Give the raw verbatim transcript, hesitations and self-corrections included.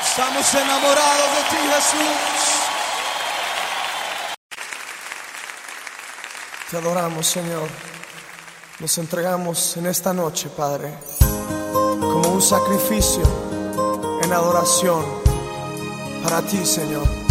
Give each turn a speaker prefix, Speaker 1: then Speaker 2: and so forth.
Speaker 1: Estamos enamorados de ti, Jesús.
Speaker 2: Te adoramos, Señor. Nos entregamos en esta noche, Padre, como un sacrificio en adoración para ti, Señor.